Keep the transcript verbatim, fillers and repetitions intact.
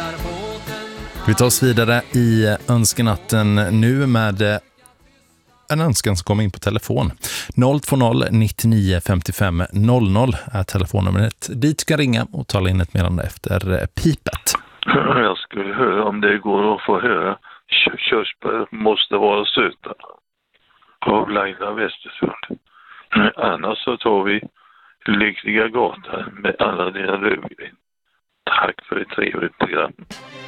Vi tar oss vidare i önskenatten nu med en önskan som kommer in på telefon. noll två noll nittionio femtiofem noll noll är telefonnumret. Dit ska ringa och tala in ett meddelande efter pipet. Jag skulle höra om det går att få höra körsbär måste vara söta. Av Laila Westersund. Annars så tar vi Lyckliga gatan med alla dina rövgren. Tack för ett trevligt program.